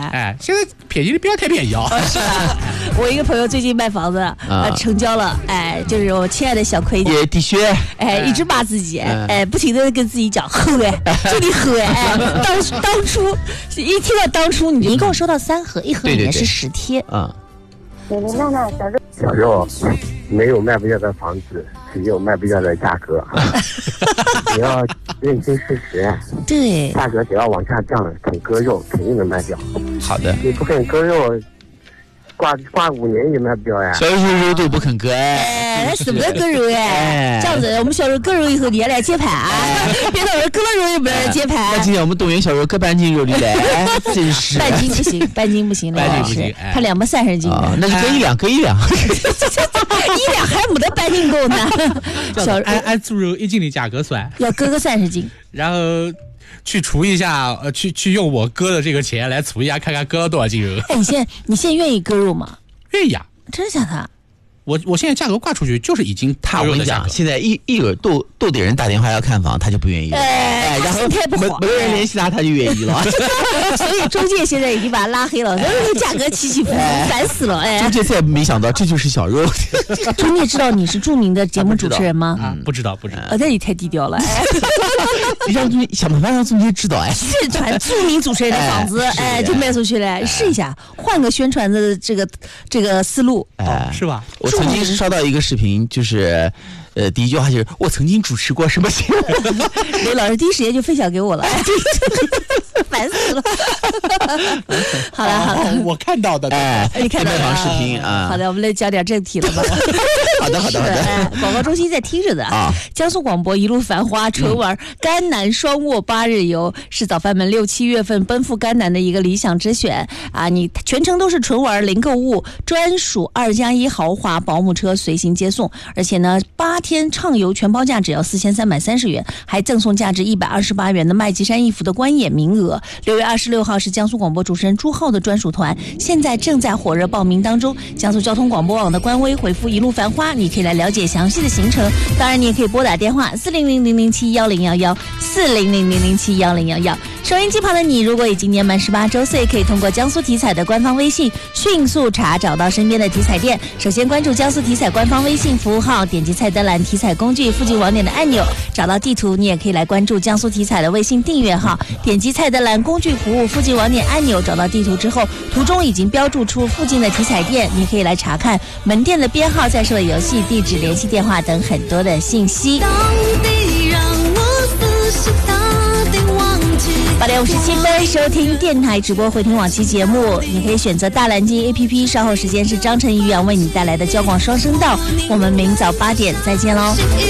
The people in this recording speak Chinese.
哎，现在便宜的不要太便宜啊！ 是吧？我一个朋友最近卖房子，成交了，哎，就是我亲爱的小葵也的确， 哎，一直骂自己，哎，不停的跟自己讲喝哎，就你喝哎，当初一听到当初，你一共收到3盒，一盒里面是10贴啊。 小肉没有卖不掉的房子，只有卖不掉的价格。你要认清事实， 对， 价格只要往下降，肯割肉肯定能卖掉。 好的， 你不肯割肉，挂5年也卖不掉呀。 小肉都不肯割哎，什么割肉哎？这样子，我们小肉割肉以后你也来接盘啊，别到时候割了肉也不来接盘。 那今天我们动员小肉割半斤肉里来，真是半斤不行，半斤不行， 半斤不行， 他230斤的， 那就割1两，割1两 ，1两还没得半斤够呢。 小按猪肉1斤的价格算， 要割个30斤， 然后去除一下，去用我割的这个钱来除一下，看看割了多少斤肉。 哎，你现在愿意割肉吗？ 愿意啊， 真的假的？ 我现在价格挂出去就是已经他，我跟你讲，现在一有都得人打电话要看房，他就不愿意了。 哎，然后没有人联系他就愿意了。 所以中介现在已经把他拉黑了，价格起起伏伏，烦死了。哎， 中介才没想到这就是小肉。 中介知道你是著名的节目主持人吗？ 不知道。 那你太低调了。 想办法让中介知道。哎， 宣传著名主持人的房子，哎，就卖出去了。试一下，换个宣传的这个思路， 是吧？ 我曾经刷到一个视频，就是第一句话就是我曾经主持过什么节目。 雷老师第一时间就分享给我了，烦死了。好了， 我看到的， 哎， 你看到卖房视频啊。 好的，我们来讲点正题了吧。 好的。 广告中心在听着的啊。江苏广播一路繁花纯玩甘南双卧8日游，是早饭们6、7月份奔赴甘南的一个理想之选啊！你全程都是纯玩零购物，专属2+1豪华保姆车随行接送，而且呢8天畅游全包价只要4330元，还赠送价值128元的麦积山一幅的观演名额。6月26号是江苏广播主持人朱浩的专属团，现在正在火热报名当中。江苏交通广播网的官微回复一路繁花，你可以来了解详细的行程。当然你也可以拨打电话400-007-1011，400-007-1011。收音机旁的你，如果已经年满18周岁，可以通过江苏体彩的官方微信迅速查找到身边的体彩店。首先关注江苏体彩官方微信服务号，点击菜单栏体彩工具附近网点的按钮，找到地图。你也可以来关注江苏体彩的微信订阅号，点击菜单栏工具服务附近网点按钮，找到地图之后，图中已经标注出附近的体彩店，你可以来查看门店的编号、在售的游戏、地址、联系电话等很多的信息。8点57分，收听电台直播回听往期节目，你可以选择大蓝鲸 APP。稍后时间是张晨、于洋为你带来的交广双声道。我们明早8点再见喽。